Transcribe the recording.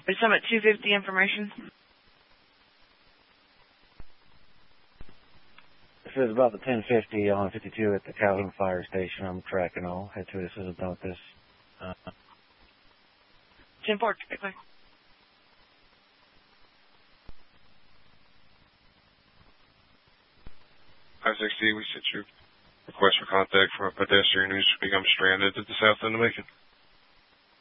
Is some at 250 information? This is about the 1050 on 52 at the Calhoun Fire Station. I'm tracking all. Head to this is about this. 10-4, quickly. I-60, we sent you request for contact from a pedestrian who's become stranded at the south end of Macon.